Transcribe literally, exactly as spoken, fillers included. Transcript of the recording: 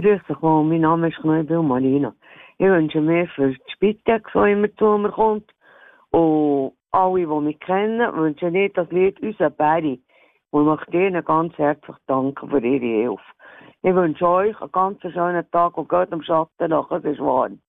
Grüß dich, Mann. Mein Name ist Knöbel Marina. Ich wünsche mir für die Spitex, die immer zu mir kommt, und alle, die mich kennen, wünsche ich das Lied «Unser Berry». Und möchte Ihnen ganz herzlich danken für Ihre Hilfe. Ich wünsche euch einen ganz schönen Tag und geht am Schatten nach, es ist warm.